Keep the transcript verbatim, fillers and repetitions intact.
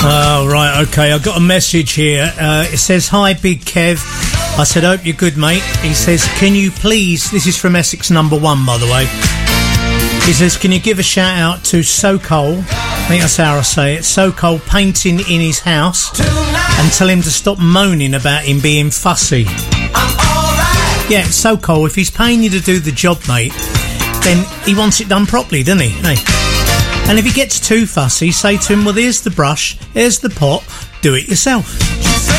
Oh, right, OK. I've got a message here. Uh, it says, hi, Big Kev. I said, hope you're good, mate. He says, can you please... This is from Essex number one, by the way. He says, can you give a shout-out to So Cole? I think that's how I say it. So Cole painting in his house. And tell him to stop moaning about him being fussy. Yeah, So Cole, if he's paying you to do the job, mate, then he wants it done properly, doesn't he? Hey. And if he gets too fussy, say to him, well, here's the brush, here's the pot, do it yourself.